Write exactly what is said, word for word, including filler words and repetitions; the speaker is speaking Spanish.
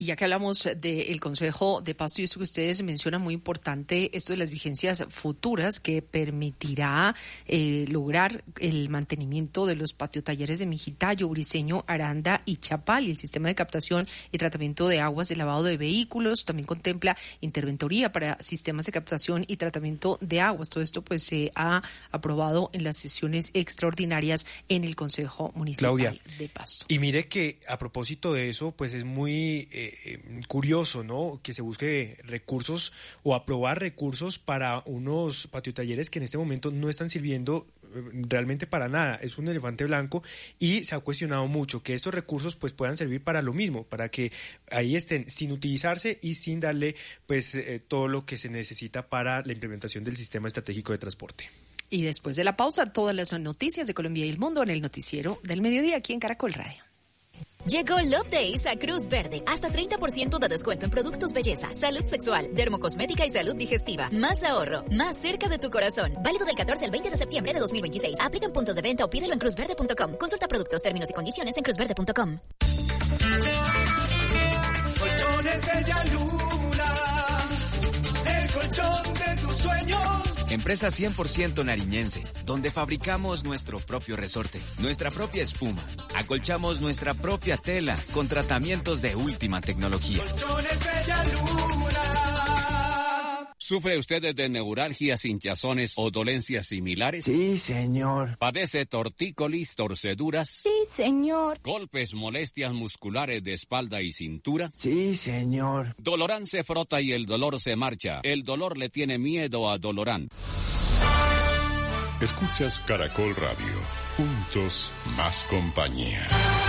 Y ya que hablamos del Consejo de Pasto y esto que ustedes mencionan, muy importante, esto de las vigencias futuras que permitirá eh, lograr el mantenimiento de los patiotalleres de Mijitayo, Briceño, Aranda y Chapal, y el sistema de captación y tratamiento de aguas de lavado de vehículos. También contempla interventoría para sistemas de captación y tratamiento de aguas. Todo esto pues se ha aprobado en las sesiones extraordinarias en el Consejo Municipal Claudia, de Pasto. Y mire que a propósito de eso, pues es muy eh, curioso, ¿no? Que se busque recursos o aprobar recursos para unos patiotalleres que en este momento no están sirviendo realmente para nada. Es un elefante blanco y se ha cuestionado mucho que estos recursos pues puedan servir para lo mismo, para que ahí estén sin utilizarse y sin darle pues eh, todo lo que se necesita para la implementación del sistema estratégico de transporte. Y después de la pausa, todas las noticias de Colombia y el mundo en el noticiero del mediodía aquí en Caracol Radio. Llegó Love Days a Cruz Verde. Hasta treinta por ciento de descuento en productos belleza, salud sexual, dermocosmética y salud digestiva. Más ahorro, más cerca de tu corazón. Válido del catorce al veinte de septiembre de dos mil veintiséis. Aplica en puntos de venta o pídelo en cruz verde punto com. Consulta productos, términos y condiciones en cruz verde punto com. Colchones Bella Luna, el colchón de tus sueños. Empresa cien por ciento nariñense, donde fabricamos nuestro propio resorte, nuestra propia espuma. Acolchamos nuestra propia tela con tratamientos de última tecnología. Colchones Bella Luna. ¿Sufre usted de neuralgias, hinchazones o dolencias similares? Sí, señor. ¿Padece tortícolis, torceduras? Sí, señor. ¿Golpes, molestias musculares de espalda y cintura? Sí, señor. Dolorán se frota y el dolor se marcha. El dolor le tiene miedo a Dolorán. Escuchas Caracol Radio. Juntos, más compañía.